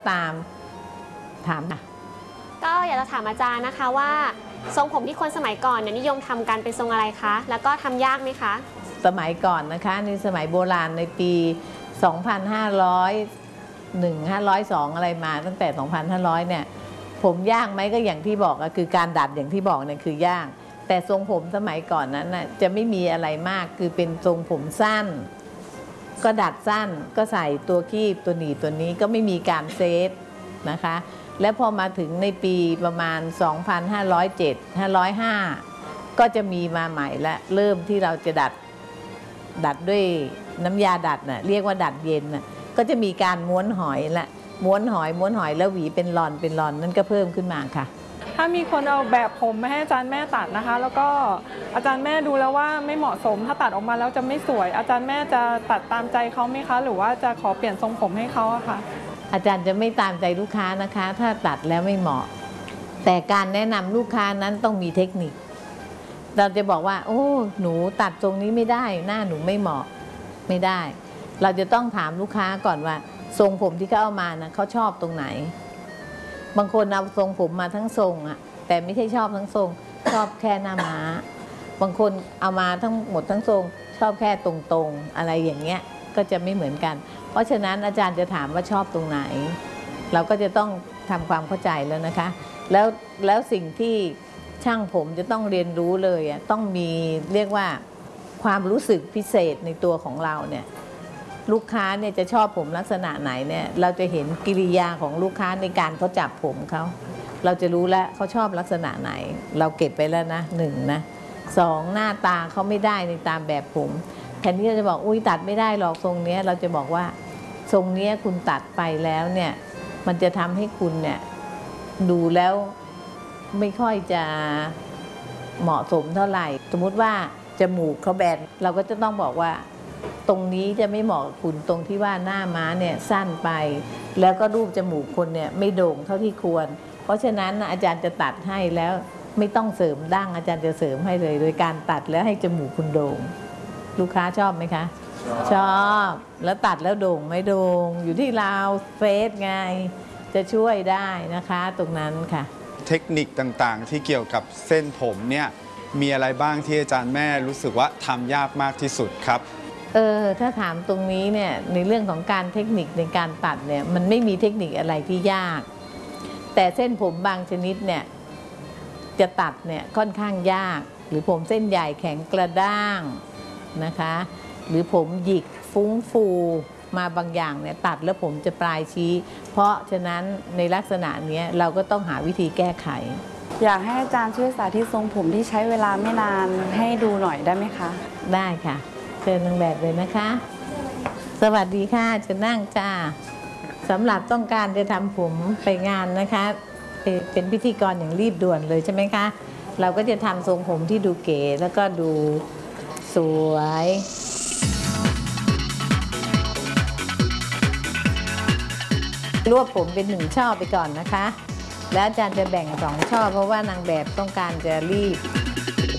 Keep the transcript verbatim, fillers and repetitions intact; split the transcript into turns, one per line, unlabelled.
ตามถามค่ะ
ก็อยากจะถามอาจารย์นะคะว่าทรงผมที่คนสมัยก่อนเนี่ยนิยมทำกันเป็นทรงอะไรคะแล้วก็ทำยากไหมคะ
สมัยก่อนนะคะในสมัยโบราณในปี สองพันห้าร้อยเอ็ด ห้าร้อยสอง อะไรมาตั้งแต่ สองพันห้าร้อย เนี่ยผมยากไหมก็อย่างที่บอกก็คือการดัดอย่างที่บอกเนี่ยคือยากแต่ทรงผมสมัยก่อนนั้นน่ะจะไม่มีอะไรมากคือเป็นทรงผมสั้นก็ดัดสั้นก็ใส่ตัวคีบตัวหนีบตัวนี้ก็ไม่มีการเซฟนะคะและพอมาถึงในปีประมาณ สองพันห้าร้อยเจ็ด ห้าร้อยห้า ก็จะมีมาใหม่และเริ่มที่เราจะดัดดัดด้วยน้ำยาดัดน่ะเรียกว่าดัดเย็นน่ะก็จะมีการม้วนหอยละม้วนหอยม้วนหอยแล้วหวีเป็นรอนเป็นรอนนั่นก็เพิ่มขึ้นมาค่ะ
ถ้ามีคนเอาแบบผมมาให้อาจารย์แม่ตัดนะคะแล้วก็อาจารย์แม่ดูแล้วว่าไม่เหมาะสมถ้าตัดออกมาแล้วจะไม่สวยอาจารย์แม่จะตัดตามใจเขาไหมคะหรือว่าจะขอเปลี่ยนทรงผมให้เขาอะค่ะ
อาจารย์จะไม่ตามใจลูกค้านะคะถ้าตัดแล้วไม่เหมาะแต่การแนะนำลูกค้านั้นต้องมีเทคนิคเราจะบอกว่าโอ้หนูตัดทรงนี้ไม่ได้หน้าหนูไม่เหมาะไม่ได้เราจะต้องถามลูกค้าก่อนว่าทรงผมที่เขาเอามานะเขาชอบตรงไหนบางคนเอาทรงผมมาทั้งทรงอะแต่ไม่ใช่ชอบทั้งทรงชอบแค่หน้าม้าบางคนเอามาทั้งหมดทั้งทรงชอบแค่ตรงๆอะไรอย่างเงี้ยก็จะไม่เหมือนกันเพราะฉะนั้นอาจารย์จะถามว่าชอบตรงไหนเราก็จะต้องทำความเข้าใจแล้วนะคะแล้วแล้วสิ่งที่ช่างผมจะต้องเรียนรู้เลยอ่ะต้องมีเรียกว่าความรู้สึกพิเศษในตัวของเราเนี่ยลูกค้าเนี่ยจะชอบผมลักษณะไหนเนี่ยเราจะเห็นกิริยาของลูกค้าในการเขาจับผมเขาเราจะรู้แล้วเขาชอบลักษณะไหนเราเก็บไปแล้วนะหนึ่งนะสองหน้าตาเขาไม่ได้ในตามแบบผมแทนที่เราจะบอกอุ้ยตัดไม่ได้หรอกทรงนี้เราจะบอกว่าทรงนี้คุณตัดไปแล้วเนี่ยมันจะทำให้คุณเนี่ยดูแล้วไม่ค่อยจะเหมาะสมเท่าไหร่สมมุติว่าจมูกเขาแบนเราก็จะต้องบอกว่าตรงนี้จะไม่เหมาะกับคุณตรงที่ว่าหน้าม้าเนี่ยสั้นไปแล้วก็รูปจมูกคนเนี่ยไม่โด่งเท่าที่ควรเพราะฉะนั้นอาจารย์จะตัดให้แล้วไม่ต้องเสริมดั้งอาจารย์จะเสริมให้เลยโดยการตัดแล้วให้จมูกคุณโด่งลูกค้าชอบไหมคะชอบแล้วตัดแล้วโด่งไม่โด่งอยู่ที่เราเฟซไงจะช่วยได้นะคะตรงนั้นค่ะ
เทคนิคต่างๆที่เกี่ยวกับเส้นผมเนี่ยมีอะไรบ้างที่อาจารย์แม่รู้สึกว่าทำยากมากที่สุดครับ
เออถ้าถามตรงนี้เนี่ยในเรื่องของการเทคนิคในการตัดเนี่ยมันไม่มีเทคนิคอะไรที่ยากแต่เส้นผมบางชนิดเนี่ยจะตัดเนี่ยค่อนข้างยากหรือผมเส้นใหญ่แข็งกระด้างนะคะหรือผมหยิกฟุ้งฟูมาบางอย่างเนี่ยตัดแล้วผมจะปลายชี้เพราะฉะนั้นในลักษณะนี้เราก็ต้องหาวิธีแก้ไข
อยากให้อาจารย์ช่วยสาธิตทรงผมที่ใช้เวลาไม่นานให้ดูหน่อยได้ไหมคะ
ได้ค่ะเชิญนางแบบเลยนะคะสวัสดีค่ะจะนั่งจ้าสำหรับต้องการจะทำผมไปงานนะคะเป็นพิธีกรอย่างรีบด่วนเลยใช่ไหมคะเราก็จะทำทรงผมที่ดูเก๋แล้วก็ดูสวยรวบผมเป็นหนึ่งช่อไปก่อนนะคะแล้วอาจารย์จะแบ่งสองช่อเพราะว่านางแบบต้องการจะรีบ